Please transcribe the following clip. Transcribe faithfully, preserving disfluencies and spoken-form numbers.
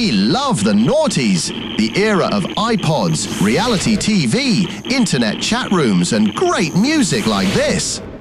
We love the noughties, the era of iPods, reality T V, internet chat rooms, and great music like this.